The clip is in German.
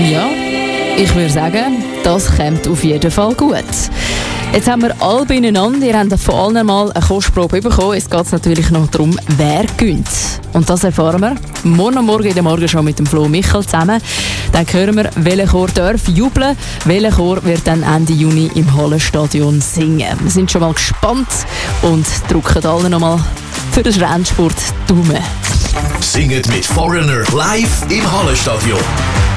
Ja, ich würde sagen, das kommt auf jeden Fall gut. Jetzt haben wir alle beieinander. Ihr habt von allen mal eine Kostprobe bekommen. Jetzt geht es natürlich noch darum, wer gönnt. Und das erfahren wir morgen in der Morgenshow mit dem Flo Michel zusammen. Dann hören wir, welcher Chor darf jubeln, welcher Chor wird dann Ende Juni im Hallenstadion singen. Wir sind schon mal gespannt und drücken alle nochmal für den Rennsport Daumen. Singet mit Foreigner live im Hallenstadion.